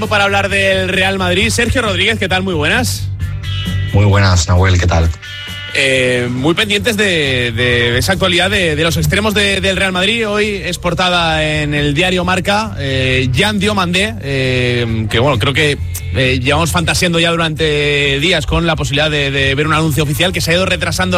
Para hablar del Real Madrid, Sergio Rodríguez, ¿qué tal? Muy buenas. Muy buenas, Nahuel, ¿qué tal? Muy pendientes de esa actualidad de los extremos del Real Madrid. Hoy es portada en el diario Marca, Yan Diomandé, que bueno, creo que llevamos fantaseando ya durante días con la posibilidad de ver un anuncio oficial que se ha ido retrasando.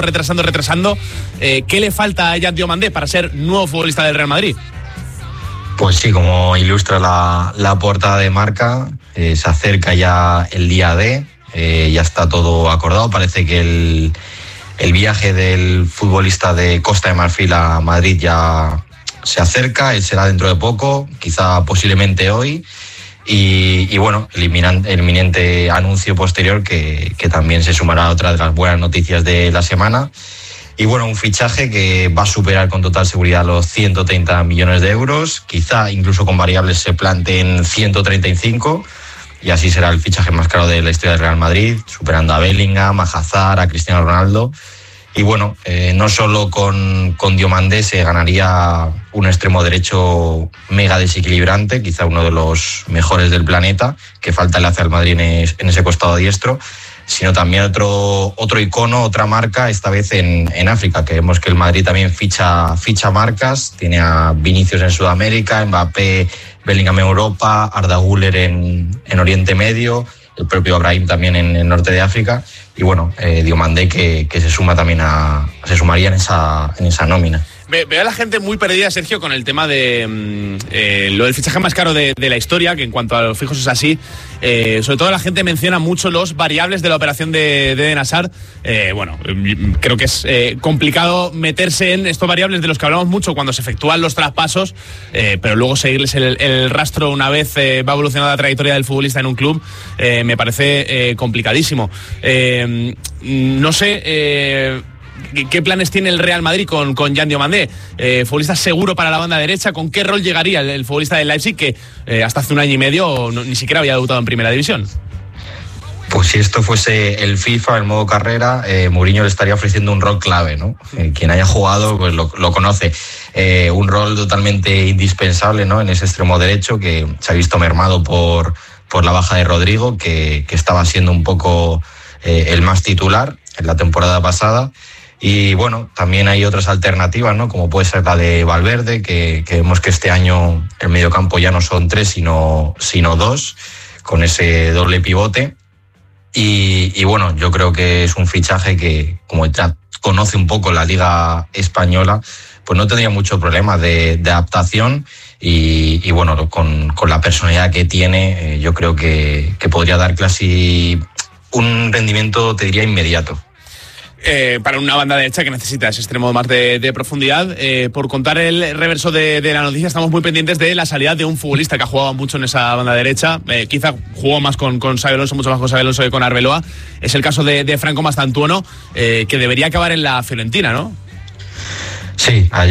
¿Qué le falta a Yan Diomandé para ser nuevo futbolista del Real Madrid? Pues sí, como ilustra la portada de Marca, se acerca ya el día D, ya está todo acordado. Parece que el viaje del futbolista de Costa de Marfil a Madrid ya se acerca, él será dentro de poco, quizá posiblemente hoy. Y bueno, el inminente anuncio posterior que también se sumará a otra de las buenas noticias de la semana. Y bueno, un fichaje que va a superar con total seguridad los 130 millones de euros, quizá incluso con variables se planteen 135, y así será el fichaje más caro de la historia del Real Madrid, superando a Bellingham, a Hazard, a Cristiano Ronaldo. Y bueno, no solo con Diomandé se ganaría un extremo derecho mega desequilibrante, quizá uno de los mejores del planeta, que falta le hace al Madrid en ese costado diestro, sino también otro icono, otra marca, esta vez en África, que vemos que el Madrid también ficha marcas, tiene a Vinicius en Sudamérica, Mbappé, Bellingham en Europa, Arda Güler en Oriente Medio, el propio Brahim también en el norte de África, y bueno, Diomandé que se sumaría en esa nómina. Veo a la gente muy perdida, Sergio, con el tema de lo del fichaje más caro de la historia, que en cuanto a los fijos es así. Sobre todo la gente menciona mucho los variables de la operación de Eden Hazard. Bueno, creo que es complicado meterse en estos variables de los que hablamos mucho cuando se efectúan los traspasos, pero luego seguirles el rastro una vez va evolucionando la trayectoria del futbolista en un club, me parece complicadísimo. No sé... ¿Qué planes tiene el Real Madrid con Yan Diomandé? Futbolista seguro para la banda derecha. ¿Con qué rol llegaría el futbolista del Leipzig que hasta hace un año y medio ni siquiera había debutado en Primera División? Pues si esto fuese el FIFA, el modo carrera, Mourinho le estaría ofreciendo un rol clave, ¿no? Quien haya jugado pues lo conoce. Un rol totalmente indispensable, ¿no? En ese extremo derecho que se ha visto mermado por la baja de Rodrigo, que estaba siendo un poco el más titular en la temporada pasada. Y bueno, también hay otras alternativas, ¿no? Como puede ser la de Valverde, que vemos que este año el mediocampo ya no son 3, sino 2, con ese doble pivote. Y bueno, yo creo que es un fichaje que, como ya conoce un poco la Liga Española, pues no tendría mucho problema de adaptación. Y bueno, con la personalidad que tiene, yo creo que podría dar casi un rendimiento, te diría, inmediato. Para una banda derecha que necesita ese extremo más de profundidad. Por contar el reverso de la noticia, estamos muy pendientes de la salida de un futbolista que ha jugado mucho en esa banda derecha. Quizá jugó más con Xabi Alonso, mucho más con Xabi Alonso que con Arbeloa. Es el caso de Franco Mastantuono, que debería acabar en la Fiorentina, ¿no? Sí, ayer